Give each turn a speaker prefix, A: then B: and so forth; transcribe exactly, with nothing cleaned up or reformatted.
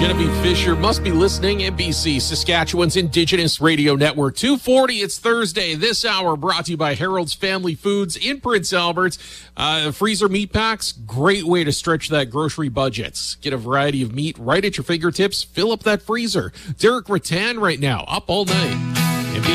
A: Genevieve Fisher must be listening. N B C, Saskatchewan's Indigenous Radio Network. two forty, it's Thursday. This hour brought to you by Harold's Family Foods in Prince Albert. Uh, freezer meat packs, great way to stretch that grocery budget. Get a variety of meat right at your fingertips. Fill up that freezer. Derek Rattan right now, up all night.